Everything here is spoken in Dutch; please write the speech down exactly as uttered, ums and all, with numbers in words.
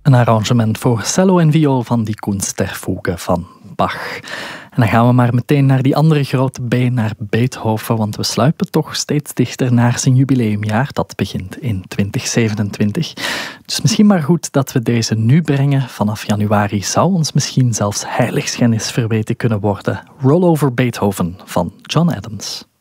Een arrangement voor cello en viool van die Kunst der Fuge van Bach. En dan gaan we maar meteen naar die andere grote B, naar Beethoven, want we sluipen toch steeds dichter naar zijn jubileumjaar. Dat begint in twintig zevenentwintig. Dus misschien maar goed dat we deze nu brengen. Vanaf januari zou ons misschien zelfs heiligschennis verweten kunnen worden. Roll Over Beethoven van John Adams.